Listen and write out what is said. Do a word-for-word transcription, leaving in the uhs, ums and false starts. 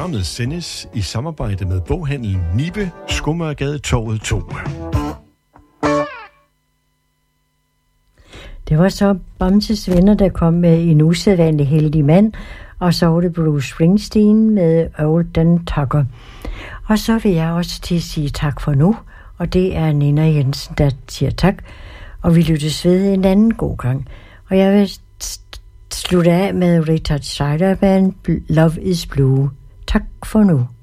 Programmet sendes i samarbejde med boghandlen Nibe, Skummergade Torvet to. Det var så Bamses Venner, der kom med En usædvanlig heldig mand, og så var det Bruce Springsteen med Old Dan Tucker. Og så vil jeg også til at sige tak for nu, og det er Nina Jensen, der siger tak, og vi lyttes ved en anden god gang. Og jeg vil slutte af med Richard Scheider Band, Love is Blue. Tak for nu.